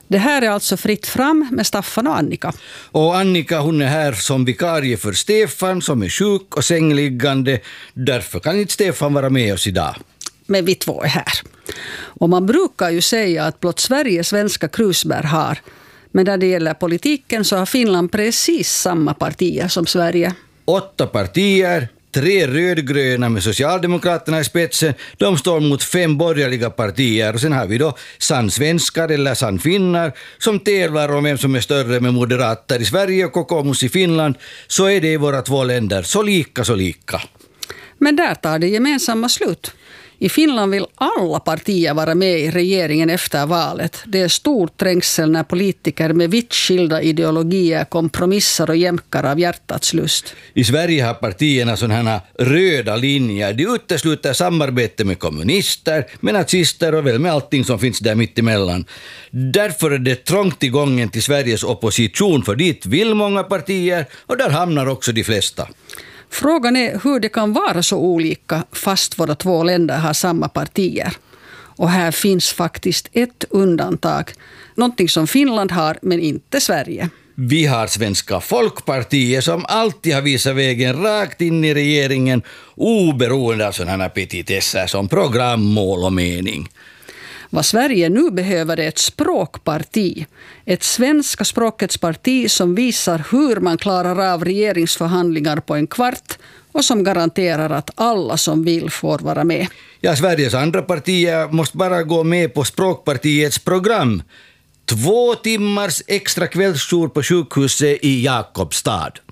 Det här är alltså Fritt fram med Staffan och Annika. Och Annika, hon är här som vikarie för Stefan som är sjuk och sängliggande. Därför kan inte Stefan vara med oss idag. Men vi två är här. Och man brukar ju säga att blott Sverige svenska krusbär har. Men när det gäller politiken så har Finland precis samma partier som Sverige. 8 partier, 3 rödgröna med Socialdemokraterna i spetsen. De står mot 5 borgerliga partier. Och sen har vi då sannsvenskar eller sannfinnar som tävlar om vem som är större med moderater i Sverige och kokoomus i Finland. Så är det i våra 2 länder. Så lika. Men där tar det gemensamma slut. I Finland vill alla partier vara med i regeringen efter valet. Det är stor trängsel när politiker med vitt skilda ideologier kompromissar och jämkar av hjärtats lust. I Sverige har partierna sådana röda linjer. De utesluter samarbete med kommunister, med nazister och väl med allting som finns där mitt emellan. Därför är det trångt i gången till Sveriges opposition, för dit vill många partier och där hamnar också de flesta. Frågan är hur det kan vara så olika fast våra 2 länder har samma partier. Och här finns faktiskt ett undantag. Någonting som Finland har men inte Sverige. Vi har Svenska Folkpartiet som alltid har visat vägen rakt in i regeringen oberoende av sådana petitesser som program, mål och mening. Vad Sverige nu behöver är ett språkparti. Ett svenska språkets parti som visar hur man klarar av regeringsförhandlingar på en kvart och som garanterar att alla som vill får vara med. Ja, Sveriges andra partier måste bara gå med på språkpartiets program. 2 timmars extra kvällsjour på sjukhuset i Jakobstad.